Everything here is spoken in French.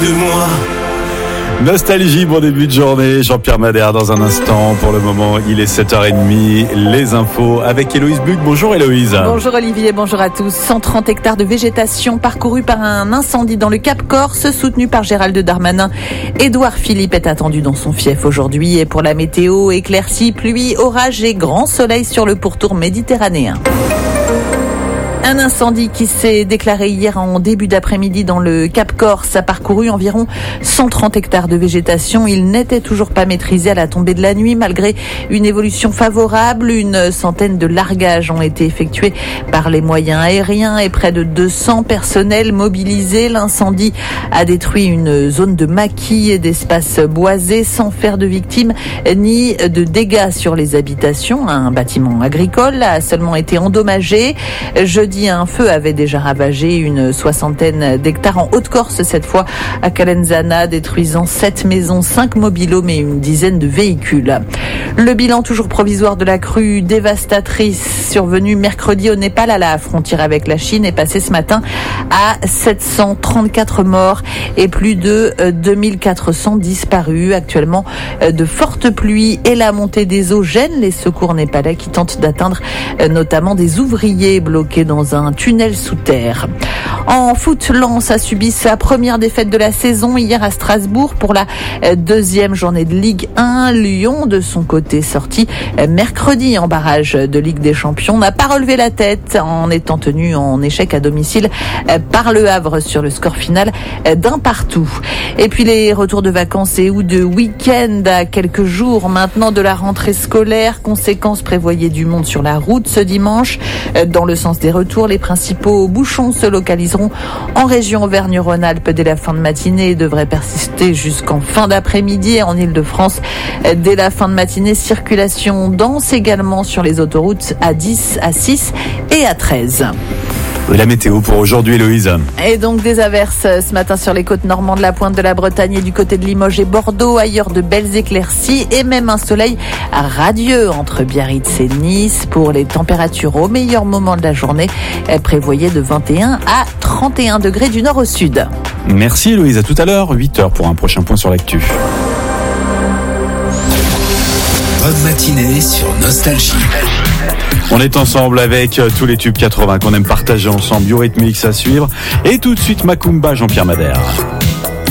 de moi. Nostalgie, bon début de journée. Jean-Pierre Madère dans un instant. Pour le moment, il est 7h30. Les infos avec Héloïse Buc. Bonjour Héloïse. Bonjour Olivier, bonjour à tous. 130 hectares de végétation parcourus par un incendie dans le Cap Corse, soutenu par Gérald Darmanin. Édouard Philippe est attendu dans son fief aujourd'hui. Et pour la météo, éclaircie, pluie, orage et grand soleil sur le pourtour méditerranéen. Un incendie qui s'est déclaré hier en début d'après-midi dans le Cap Corse a parcouru environ 130 hectares de végétation. Il n'était toujours pas maîtrisé à la tombée de la nuit malgré une évolution favorable. Une centaine de largages ont été effectués par les moyens aériens et près de 200 personnels mobilisés. L'incendie a détruit une zone de maquis et d'espaces boisés sans faire de victimes ni de dégâts sur les habitations. Un bâtiment agricole a seulement été endommagé. Jeudi, un feu avait déjà ravagé une soixantaine d'hectares en Haute-Corse, cette fois à Calenzana, détruisant 7 maisons, 5 mobil-homes et une dizaine de véhicules. Le bilan toujours provisoire de la crue dévastatrice survenue mercredi au Népal à la frontière avec la Chine est passé ce matin à 734 morts et plus de 2400 disparus. Actuellement, de fortes pluies et la montée des eaux gênent les secours népalais qui tentent d'atteindre notamment des ouvriers bloqués dans un tunnel sous terre. En foot, Lens a subi sa première défaite de la saison hier à Strasbourg pour la deuxième journée de Ligue 1. Lyon, de son côté, sorti mercredi en barrage de Ligue des Champions, n'a pas relevé la tête en étant tenu en échec à domicile par Le Havre sur le score final d'un partout. Et puis les retours de vacances et ou de week-end à quelques jours maintenant de la rentrée scolaire. Conséquence, prévoyez du monde sur la route ce dimanche. Dans le sens des retours, les principaux bouchons se localiseront en région Auvergne-Rhône-Alpes dès la fin de matinée et devraient persister jusqu'en fin d'après-midi. Et en Ile-de-France, dès la fin de matinée, circulation dense également sur les autoroutes A10, A6 et A13. Et la météo pour aujourd'hui, Héloïse. Et donc des averses ce matin sur les côtes normandes, la pointe de la Bretagne et du côté de Limoges et Bordeaux. Ailleurs, de belles éclaircies et même un soleil radieux entre Biarritz et Nice. Pour les températures au meilleur moment de la journée, prévoyez de 21 à 31 degrés du nord au sud. Merci Héloïse, à tout à l'heure, 8h pour un prochain point sur l'actu. Bonne matinée sur Nostalgie. On est ensemble avec tous les tubes 80 qu'on aime partager ensemble, Eurythmics à suivre. Et tout de suite, Macumba, Jean-Pierre Madère.